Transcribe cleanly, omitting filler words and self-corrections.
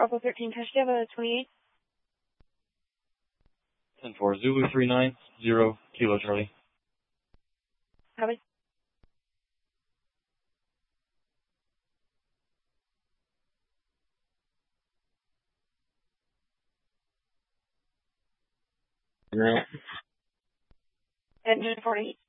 Bravo 13, can you have a 28? 10-4, Zulu 390, Kilo Charlie. Copy. Yeah. Engine 48.